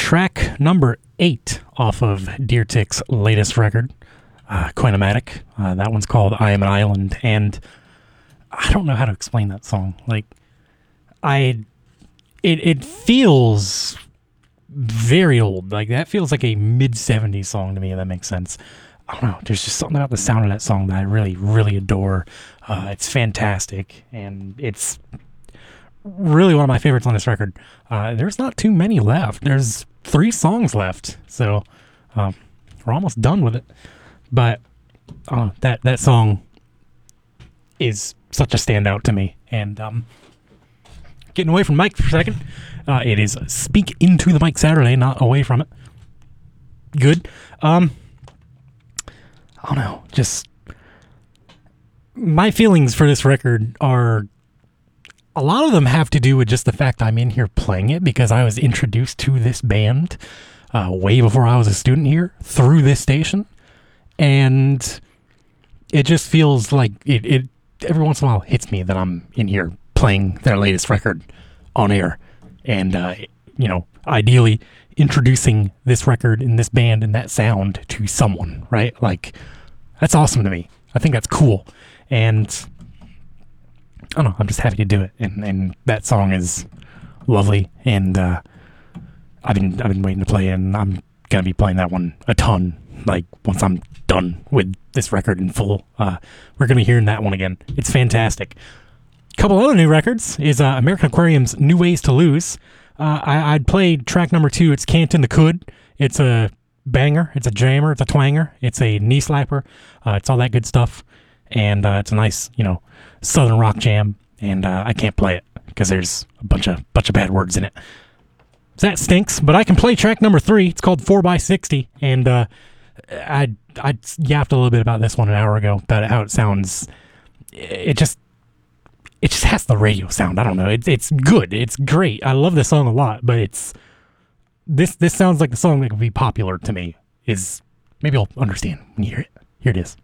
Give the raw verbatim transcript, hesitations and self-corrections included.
track number eight off of Deer Tick's latest record, uh, Quinomatic. Uh, that one's called I Am an Island, and I don't know how to explain that song. Like, I, it it feels very old. Like, that feels like a mid-seventies song to me, if that makes sense. I don't know. There's just something about the sound of that song that I really, really adore. Uh, it's fantastic, and it's really one of my favorites on this record. Uh, there's not too many left. There's three songs left, so um, we're almost done with it. But uh, that that song is such a standout to me. And um, getting away from Mike for a second, uh, it is Speak Into the Mic Saturday, not away from it. Good. Um, I don't know. Just my feelings for this record are, a lot of them have to do with just the fact I'm in here playing it because I was introduced to this band uh, way before I was a student here through this station. And it just feels like it, it every once in a while hits me that I'm in here playing their latest record on air. And, uh, you know, ideally introducing this record and this band and that sound to someone, right? Like, that's awesome to me. I think that's cool. And I don't know, I'm just happy to do it. And, and that song is lovely. And uh, I've been I've been waiting to play it, and I'm going to be playing that one a ton. Like, once I'm done with this record in full, uh, we're going to be hearing that one again. It's fantastic. A couple other new records is uh, American Aquarium's New Ways to Lose. Uh, I, I'd play track number two. It's Can't in the Could. It's a banger. It's a jammer. It's a twanger. It's a knee slapper. Uh, it's all that good stuff. And uh, it's a nice, you know, southern rock jam. And uh, I can't play it because there's a bunch of bunch of bad words in it. So that stinks. But I can play track number three. It's called four by sixty. And uh, I I yapped a little bit about this one an hour ago about how it sounds. It just it just has the radio sound. I don't know. It's it's good. It's great. I love this song a lot. But it's this this sounds like the song that could be popular to me. Is maybe I'll understand when you hear it. Here it is.